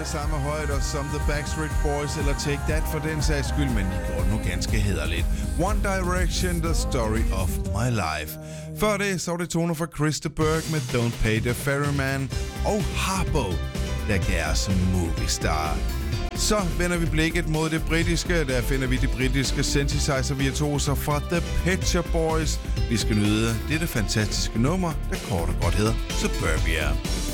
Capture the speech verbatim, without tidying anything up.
samme højder som The Backstreet Boys eller Take That for den sags skyld, men de gjorde det nu ganske hæderligt. One Direction, The Story of My Life. Før det, så var det toner fra Chris de Burgh med Don't Pay the Ferryman og Harpo, der gav os Movie Star. Så vender vi blikket mod det britiske. Der finder vi de britiske synthesizer-virtuoser fra The Pet Shop Boys. Vi skal nyde dette fantastiske nummer, der kort og godt hedder Suburbia.